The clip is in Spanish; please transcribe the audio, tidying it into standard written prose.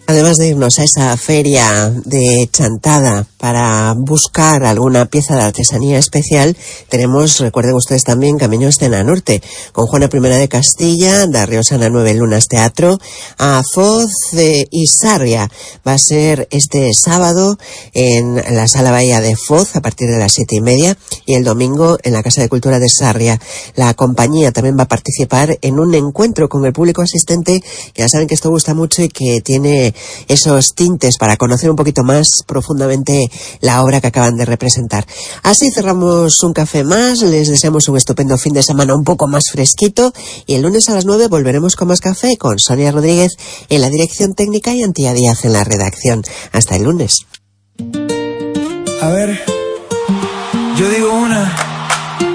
Además de irnos a esa feria de Chantada para buscar alguna pieza de artesanía especial, tenemos, recuerden ustedes también, Camino Escena Norte, con Juana I de Castilla, da Riosana 9 Lunas Teatro, a Foz y Sarria. Va a ser este sábado en la Sala Bahía de Foz a partir de las 7:30 y el domingo en la Casa de Cultura de Sarria. La compañía también va a participar en un encuentro con el público asistente, que ya saben que esto gusta mucho y que tiene esos tintes para conocer un poquito más profundamente la obra que acaban de representar. Así cerramos un café más, les deseamos un estupendo fin de semana un poco más fresquito y el lunes a las 9 volveremos con más café con Sonia Rodríguez en la dirección técnica y Antía Díaz en la redacción. Hasta el lunes. A ver, yo digo una...